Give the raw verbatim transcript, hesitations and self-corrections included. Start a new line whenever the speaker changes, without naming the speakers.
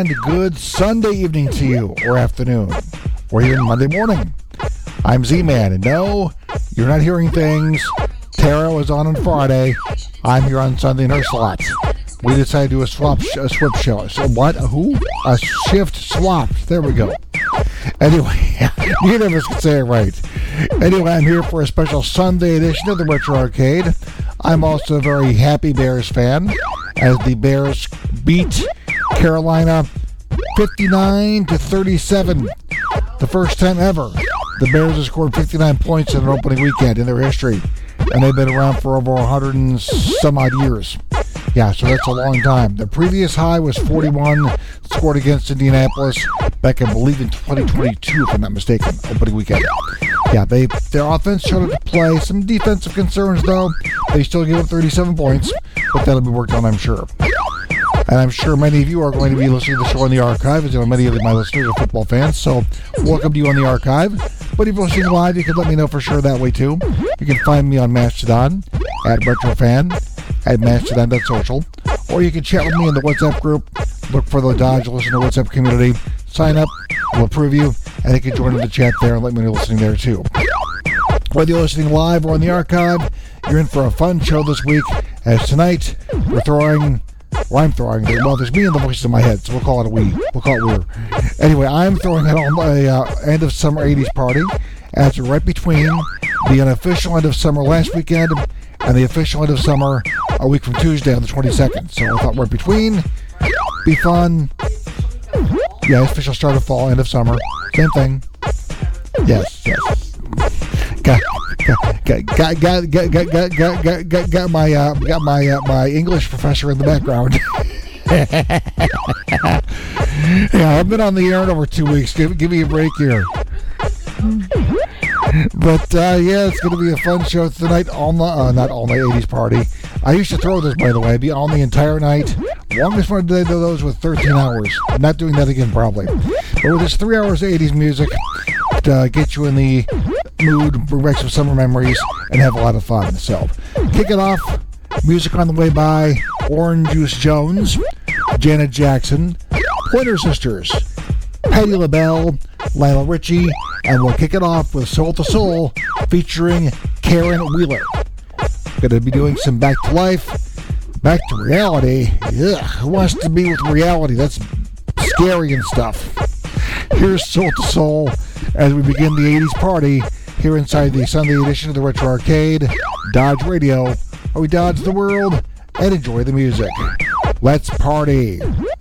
and good Sunday evening to you, or afternoon, or even Monday morning. I'm Z-Man, and no, you're not hearing things. Tara was on on Friday. I'm here on Sunday in her slot. We decided to do a swap, sh- a swip show. So what? A who? A shift swap. There we go. Anyway, neither of us can say it right. Anyway, I'm here for a special Sunday edition of the Retro Arcade. I'm also a very happy Bears fan, as the Bears beat Carolina fifty-nine to thirty-seven. The first time ever the Bears have scored fifty-nine points in an opening weekend in their history. And they've been around for over one hundred and some odd years. Yeah, so that's a long time. The previous high was forty-one, scored against Indianapolis back, I believe, in twenty twenty-two, if I'm not mistaken, opening weekend. Yeah, they their offense showed up to play. Some defensive concerns, though. They still gave up thirty-seven points, but that'll be worked on, I'm sure. And I'm sure many of you are going to be listening to the show on the archive, as you know, many of my listeners are football fans, so welcome to you on the archive. But if you're listening live, you can let me know for sure that way, too. You can find me on Mastodon, at RetroFan, at Mastodon dot social, or you can chat with me in the WhatsApp group. Look for the Dodge Listener WhatsApp community. Sign up, we'll approve you, and you can join in the chat there and let me know you're listening there, too. Whether you're listening live or on the archive, you're in for a fun show this week, as tonight we're throwing... Well, I'm throwing it. Well, there's me and the voices in my head, so we'll call it a we. We'll call it we're. Anyway, I'm throwing it on a uh, end of summer eighties party, as we're right between the unofficial end of summer last weekend and the official end of summer a week from Tuesday on the twenty-second. So I thought right between, be fun. Yeah, official start of fall, end of summer, same thing. Yes, yes. Got, got, got, got, got, got, got, got, got, got, got my, uh, got my, uh, my English professor in the background. Yeah, I've been on the air in over two weeks. Give, give me a break here. But, uh, yeah, it's going to be a fun show tonight. On the, uh, not all night eighties party. I used to throw this, by the way. Be on the entire night. Longest one I did those was thirteen hours. I'm not doing that again, probably. But with this three hours of eighties music, to get you in the mood, bring back some summer memories, and have a lot of fun. So, kick it off. Music on the way by Orange Juice Jones, Janet Jackson, Pointer Sisters, Patti LaBelle, Lionel Richie, and we'll kick it off with Soul to Soul featuring Karen Wheeler. Going to be doing some Back to Life, Back to Reality. Ugh, who wants to be with reality? That's scary and stuff. Here's Soul to Soul as we begin the eighties party here inside the Sunday edition of the Retro Arcade, Dodge Radio, where we dodge the world and enjoy the music. Let's party.